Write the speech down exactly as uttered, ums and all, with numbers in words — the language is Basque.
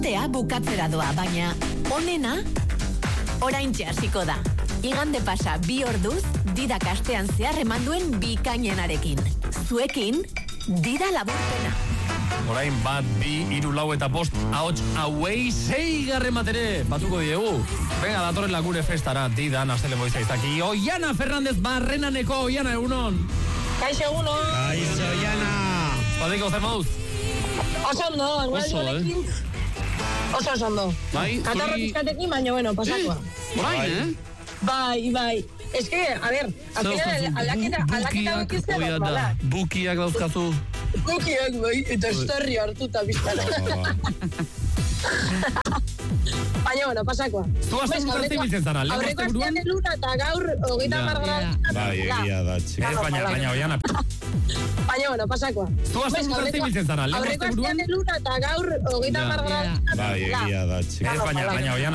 Tea bukatzera doa, baina onena oraintxe hasiko da. Igande pasa bi orduz, Didak astean zehar eman duen bikainenarekin. Zuekin, Dida laburpena. Orain bat, bi, hiru, lau eta bost, ahots hauei seigarren batere batuko diegu. Venga, datorren gure festara, Dida, Nastele Moiza izaki. Oiana Fernandez Barrenaneko, Oiana, egunon. Kaixo, egunon. Kaixo, Oiana. Badiko, zer moduz? Oso ondo, Oso, eh? Oso oso ondo. Bai, Katarro zuri... pizkatekin, baina, bueno, pasakoa. Bai, eh? Bai, bai. Es que, a ver, al final, aldaketa, aldaketa bakizte normala. Bukiak dauzkazu. Bukiak, bai, eta estorri hartuta biztana. Baina, bueno, pasakoa. Tu azte buruzarte ibiltzen zara, lehen aurreko azte buruan? astean eluna eta gaur hogeita hamar gradu. Bai, egia da, txik. Ez, baina, baina, Oiana. Baina, bueno, pasakoa. Tu azte buruzarte ibiltzen zara, lehen azte aurreko buruan? astean eluna eta gaur hogeita hamar gradu. Bai, egia da, txik. Ez, baina, baina, Oiana.